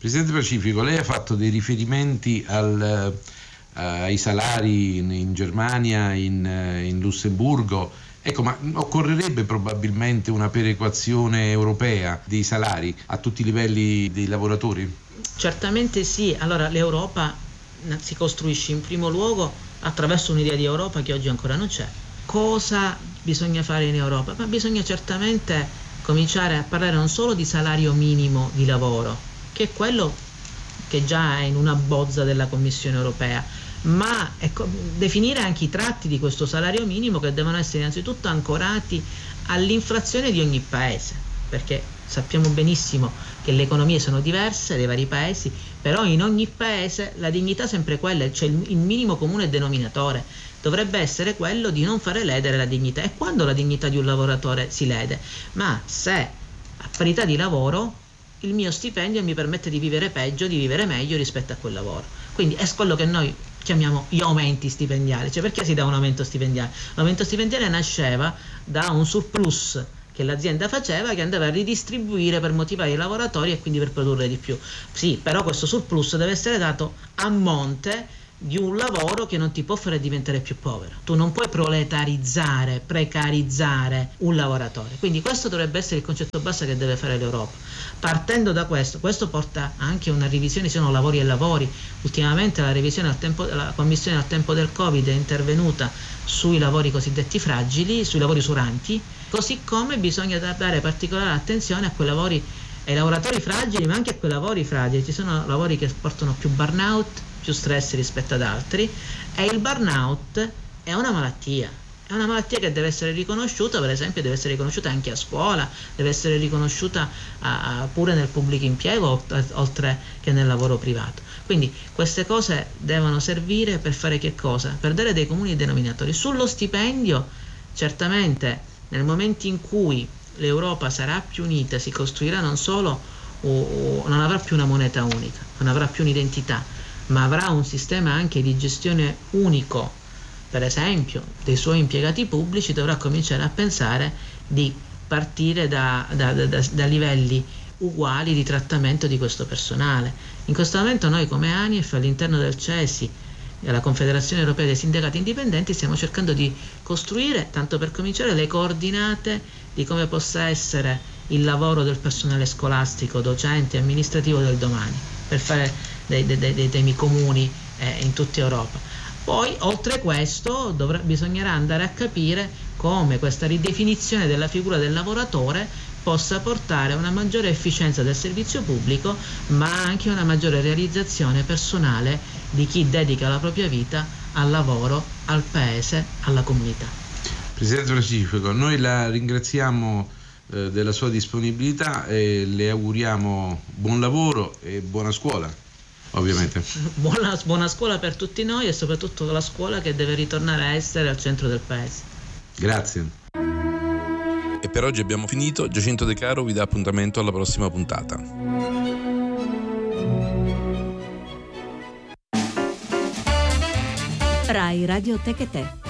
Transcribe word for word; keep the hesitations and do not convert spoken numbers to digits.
Presidente Pacifico, lei ha fatto dei riferimenti al, uh, ai salari in, in Germania, in, uh, in Lussemburgo. Ecco, ma occorrerebbe probabilmente una perequazione europea dei salari a tutti i livelli dei lavoratori? Certamente sì. Allora, l'Europa si costruisce in primo luogo attraverso un'idea di Europa che oggi ancora non c'è. Cosa bisogna fare in Europa? Ma bisogna certamente cominciare a parlare non solo di salario minimo di lavoro, che è quello che già è in una bozza della Commissione europea, ma ecco, definire anche i tratti di questo salario minimo, che devono essere innanzitutto ancorati all'inflazione di ogni paese, perché sappiamo benissimo che le economie sono diverse dei vari paesi, però in ogni paese la dignità è sempre quella, cioè il, il minimo comune denominatore dovrebbe essere quello di non fare ledere la dignità. E quando la dignità di un lavoratore si lede? Ma se a parità di lavoro il mio stipendio mi permette di vivere peggio, di vivere meglio rispetto a quel lavoro. Quindi è quello che noi chiamiamo gli aumenti stipendiali. Cioè, perché si dà un aumento stipendiale? L'aumento stipendiale nasceva da un surplus che l'azienda faceva, che andava a ridistribuire per motivare i lavoratori e quindi per produrre di più. Sì, però questo surplus deve essere dato a monte di un lavoro che non ti può fare diventare più povero. Tu non puoi proletarizzare, precarizzare un lavoratore. Quindi questo dovrebbe essere il concetto base che deve fare l'Europa. Partendo da questo, questo porta anche a una revisione, sono lavori e lavori. Ultimamente la revisione al tempo, la Commissione al tempo del Covid è intervenuta sui lavori cosiddetti fragili, sui lavori usuranti, così come bisogna dare particolare attenzione a quei lavori, ai lavoratori fragili, ma anche a quei lavori fragili. Ci sono lavori che portano più burnout, più stress rispetto ad altri, e il burnout è una malattia, è una malattia che deve essere riconosciuta, per esempio deve essere riconosciuta anche a scuola, deve essere riconosciuta a, a, pure nel pubblico impiego oltre che nel lavoro privato. Quindi queste cose devono servire per fare che cosa? Per dare dei comuni denominatori. Sullo stipendio, certamente nel momento in cui l'Europa sarà più unita, si costruirà non solo, o, o, non avrà più una moneta unica, non avrà più un'identità, ma avrà un sistema anche di gestione unico, per esempio, dei suoi impiegati pubblici, dovrà cominciare a pensare di partire da, da, da, da livelli uguali di trattamento di questo personale. In questo momento noi come ANIEF all'interno del C E S I e la Confederazione Europea dei Sindacati Indipendenti stiamo cercando di costruire, tanto per cominciare, le coordinate di come possa essere il lavoro del personale scolastico, docente e amministrativo del domani, per fare dei, dei, dei temi comuni eh, in tutta Europa. Poi, oltre questo, dovrà, bisognerà andare a capire come questa ridefinizione della figura del lavoratore possa portare a una maggiore efficienza del servizio pubblico, ma anche una maggiore realizzazione personale di chi dedica la propria vita al lavoro, al paese, alla comunità. Presidente Pacifico, noi la ringraziamo eh, della sua disponibilità e le auguriamo buon lavoro e buona scuola, ovviamente. Buona, buona scuola per tutti noi e soprattutto la scuola che deve ritornare a essere al centro del paese. Grazie. E per oggi abbiamo finito. Giacinto De Caro vi dà appuntamento alla prossima puntata. Rai Radio Tech e Te.